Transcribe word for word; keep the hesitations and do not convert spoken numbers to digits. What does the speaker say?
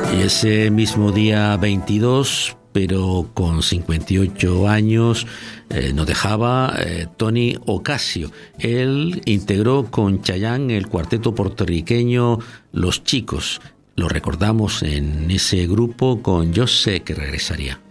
Y ese mismo día veintidós, pero con cincuenta y ocho años, eh, nos dejaba eh, Tony Ocasio. Él integró con Chayanne el cuarteto puertorriqueño Los Chicos. Lo recordamos en ese grupo con Yo sé que regresaría.